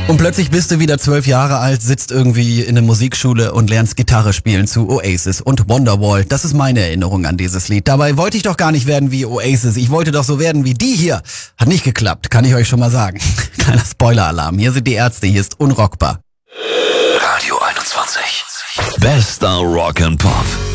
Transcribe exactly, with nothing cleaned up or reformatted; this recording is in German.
Und plötzlich bist du wieder zwölf Jahre alt, sitzt irgendwie in der Musikschule und lernst Gitarre spielen zu Oasis und Wonderwall. Das ist meine Erinnerung an dieses Lied. Dabei wollte ich doch gar nicht werden wie Oasis. Ich wollte doch so werden wie die hier. Hat nicht geklappt, kann ich euch schon mal sagen. Kleiner Spoiler-Alarm. Hier sind die Ärzte, hier ist Unrockbar. Radio einundzwanzig. Bester Rock and Pop.